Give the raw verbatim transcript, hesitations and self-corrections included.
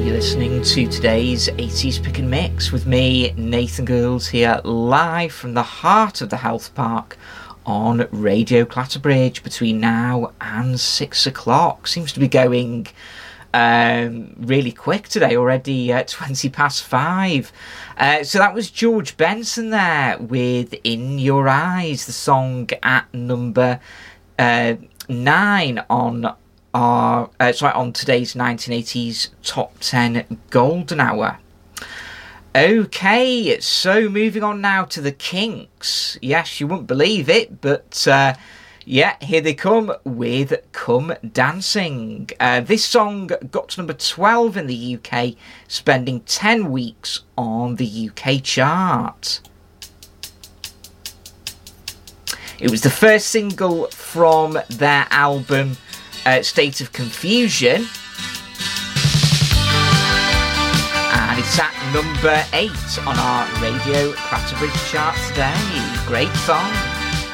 Listening to today's eighties Pick and Mix with me, Nathan Gould, here live from the heart of the Health Park on Radio Clatterbridge between now and six o'clock. Seems to be going um, really quick today, already uh, twenty past five. Uh, so that was George Benson there with In Your Eyes, the song at number uh, nine on Are, uh, sorry, on today's nineteen eighties Top ten Golden Hour. Okay, so moving on now to the Kinks. Yes, you wouldn't believe it, but uh, yeah, here they come with Come Dancing. Uh, this song got to number twelve in the U K, spending ten weeks on the U K chart. It was the first single from their album Uh, State of Confusion, and it's at number eight on our Radio Clatterbridge chart today. Great song.